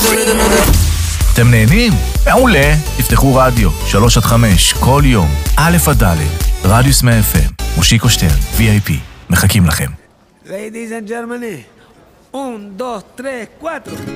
אתם נהנים? מעולה. תפתחו רדיו 3 עד 5 כל יום, א' עד ד', רדיוס 100 FM, מושיקו שטרן, VIP, מחכים לכם. Ladies and gentlemen, 1, 2, 3, 4